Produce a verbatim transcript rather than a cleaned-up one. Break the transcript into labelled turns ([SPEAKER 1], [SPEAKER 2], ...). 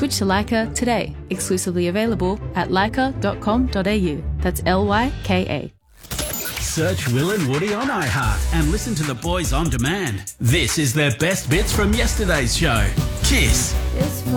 [SPEAKER 1] Switch to Leica today. Exclusively available at leica dot com dot a u. That's L Y K A.
[SPEAKER 2] Search Will and Woody on iHeart and listen to the boys on demand. This is their best bits from yesterday's show. Kiss.